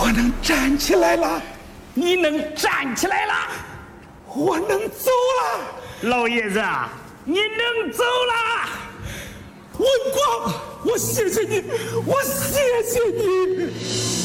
我能站起来了， 你能站起来了， 我能走了， 老爷子，你能走了。 文广，我谢谢你，我谢谢你。